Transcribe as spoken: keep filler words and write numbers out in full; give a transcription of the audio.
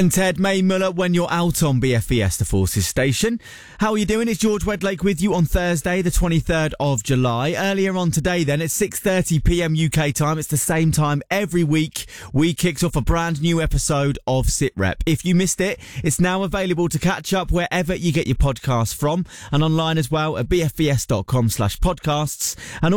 And Ted May Muller when you're out on B F Fiesta Forces Station. How are you doing? It's George Wedlake with you on Thursday, the twenty-third of July. Earlier on today then, at six thirty p m U K time, it's the same time every week, we kicked off a brand new episode of SitRep. If you missed it, it's now available to catch up wherever you get your podcasts from, and online as well at bfvs.com slash podcasts. And